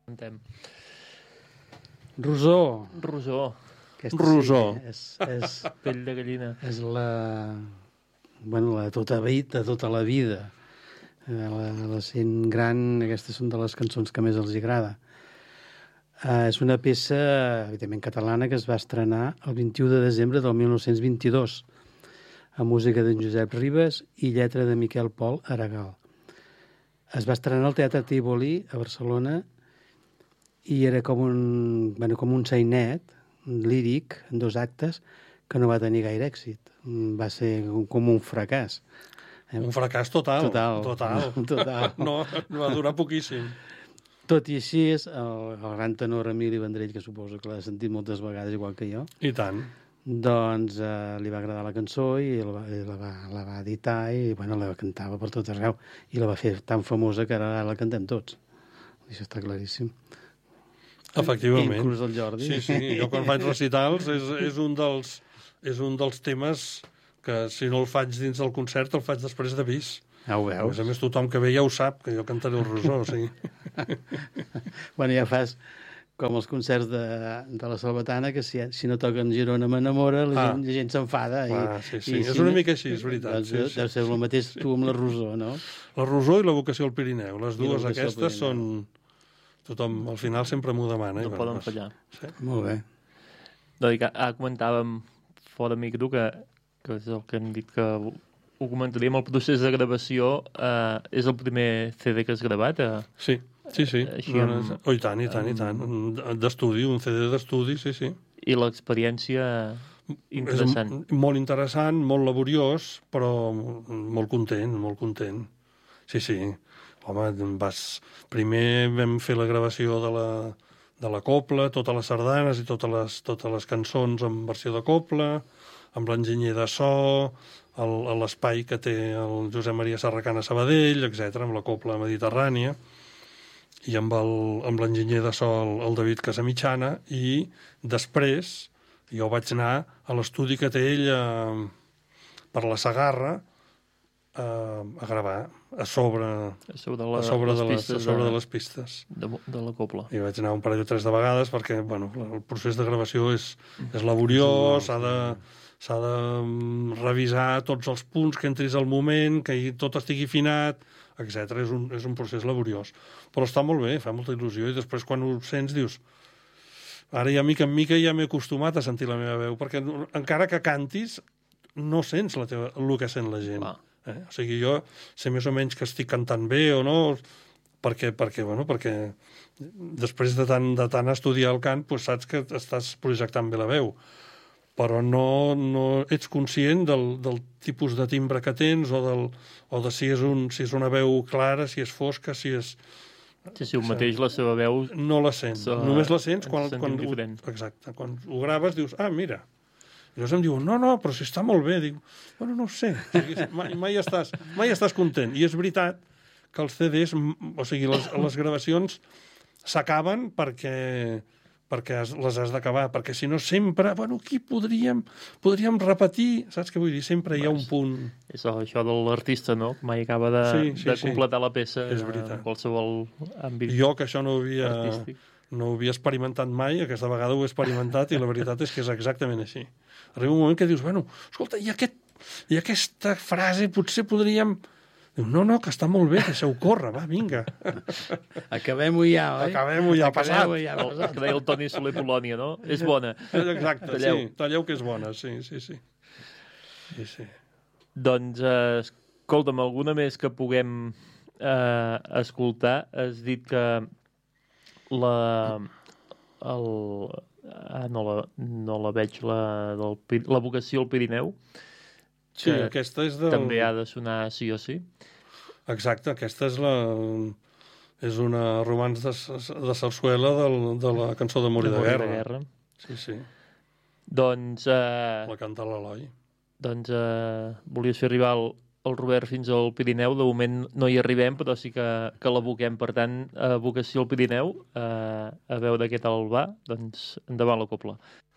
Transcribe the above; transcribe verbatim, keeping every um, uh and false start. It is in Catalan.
Cantem. Rosó. Rosó. Aquesta Rosó. Sí, és, és, Pell de gallina. és la... Bueno, la de tota, vida, de tota la vida. Eh, La, la gent gran, aquestes són de les cançons que més els agrada. Uh, és una peça, evidentment catalana, que es va estrenar el vint-i-u de desembre del mil nou-cents vint-i-dos, amb música d'en Josep Ribes i lletra de Miquel Pol Aragal. Es va estrenar al Teatre Tívoli, a Barcelona, i era com un, bueno, com un sainet líric, en dos actes, que no va tenir gaire èxit. Va ser com un fracàs. Un fracàs total. Total. Total. Total. No, no va durar poquíssim. Tot i així, és el, el gran tenor Emili Vendrell, que suposo que l'ha sentit moltes vegades, igual que jo, I tant. doncs eh, li va agradar la cançó i la, va- i la, va, la va editar i bueno, la cantava per tot arreu. I la va fer tan famosa que ara la cantem tots. Això està claríssim. Efectivament. Inclús el Jordi. Sí, sí, jo quan faig recitals és, és, un dels, és un dels temes que si no el faig dins del concert el faig després d'avís. Ja ho A veus. més a més, tothom que ve ja ho sap, que jo cantaré el rosó, o sigui. Bueno, ja fas com els concerts de, de la Salvatana, que si, si no toquen Girona m'enamora, la, Ah. gent, la gent s'enfada. i- Ah, sí, sí, i és si una no- mica així, és veritat, Doncs, sí, sí. Deu ser el mateix tu amb la Rosó, no? La rosó i la vocació al Pirineu, les I la dues vocació al aquestes Pirineu. són... Tothom al final sempre m'ho demana. i No bueno, poden doncs, fallar. Sí. Molt bé. No, dic, ah, comentàvem fora micro que, que és el que hem dit que ho ho comentaríem, el procés de gravació eh, és el primer C D que has gravat? Eh? Sí, sí, sí. Així No, amb- no, oh, i tant, i tant, i tant. D'estudi, un C D d'estudi, sí, sí. I l'experiència interessant. És molt interessant, molt laboriós, però molt content, molt content. Sí, sí. Home, vas... Primer vam fer la gravació de la, de la copla, totes les sardanes i totes les, totes les cançons en versió de copla, amb l'enginyer de so, el- l'espai que té el Josep Maria Serracana Sabadell, etcètera, amb la copla mediterrània, i amb el- amb l'enginyer de so, el, el David Casamitjana, i després jo vaig anar a l'estudi que té ell eh, per la Segarra eh, a gravar a sobre, Sobre, la, a sobre, de, les, a pistes sobre de les pistes. de, de la copla. I vaig anar un parell o tres de vegades perquè bueno, el procés de gravació és, és laboriós, s'ha de, s'ha de mm, revisar tots els punts que entris al moment, que hi- tot estigui afinat, etcètera. És un, és un procés laboriós. Però està molt bé, fa molta il·lusió, i després quan ho sents dius ara ja mica en mica ja m'he acostumat a sentir la meva veu, perquè no- encara que cantis no sents la teva, el que sent la gent. Clar. Eh? O sigui, jo sé més o menys que estic cantant bé o no, perquè, perquè, bueno, perquè després de tant, de tant estudiar el cant, doncs saps que estàs projectant bé la veu, però no, no ets conscient del, del tipus de timbre que tens o, del, o de si és, un, si és una veu clara, si és fosca, si és... Sí, sí, un mateix la seva veu... No la sents. Se- Només la sents ens quan, sentim quan, ho, diferent. exacte, quan ho graves dius, ah, mira. I llavors em diuen, no, no, però si està molt bé. Dic, bueno, no ho sé. O sigui, mai, mai, estàs, mai estàs content. I és veritat que els C Ds, m- o sigui, les, les gravacions s'acaben perquè, perquè has, les has d'acabar, perquè si no sempre, bueno, aquí podríem, podríem repetir, saps què vull dir? Sempre hi ha un punt... És això de l'artista, no? Mai acaba de, Sí, sí, de sí. completar la peça És eh, veritat. en qualsevol àmbit Jo, que això no ho havia, artístic. no ho havia experimentat mai, aquesta vegada ho he experimentat i la veritat és que és exactament així. Arriba un moment que dius, bueno, escolta, i, aquest, i aquesta frase potser podríem... Diu, no, no, que està molt bé, deixeu córrer, va, vinga. Acabem-ho ja, oi? Acabem-ho ja, passat. Acabem-ho ja, El, passat. que deia el Toni Soler Polònia, no? És bona. Exacte, Talleu. sí, talleu que és bona, sí, sí, sí. Sí, sí. Doncs, eh, escolta'm, alguna més que puguem eh, escoltar? Has dit que la... El, ah, no, la, no la veig, la, del, Pi- la vocació al Pirineu, Sí, que aquesta és del... també ha de sonar sí o sí. Exacte, aquesta és la... És una romans de, de sarsuela del, de la cançó d'Amor i de, Amor i guerra. de guerra. Sí, sí, Doncs, eh, la canta l'Eloi. doncs eh, volies fer arribar el, el Robert fins al Pirineu. De moment no hi arribem, però sí que, que l'aboquem. Per tant, a vocació al Pirineu, eh, a veure què tal va, doncs endavant la copla.